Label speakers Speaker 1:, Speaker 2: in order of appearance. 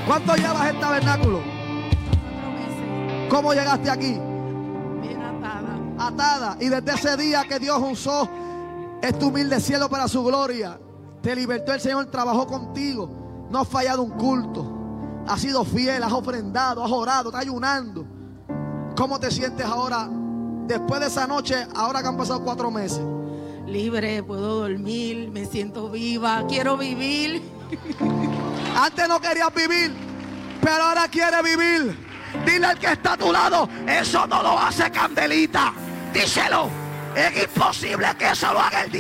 Speaker 1: ¿Cuánto llevas en tabernáculo?
Speaker 2: 4 meses.
Speaker 1: ¿Cómo llegaste aquí?
Speaker 2: Bien atada.
Speaker 1: Atada. Y desde ese día que Dios usó este humilde cielo para su gloria, te libertó el Señor, trabajó contigo. No has fallado un culto. Has sido fiel, has ofrendado, has orado, estás ayunando. ¿Cómo te sientes ahora? Después de esa noche, ahora que han pasado 4 meses.
Speaker 2: Libre, puedo dormir, me siento viva, quiero vivir.
Speaker 1: Antes no querías vivir, pero ahora quieres vivir. Dile al que está a tu lado, eso no lo hace Candelita. Díselo, es imposible que eso lo haga el diablo.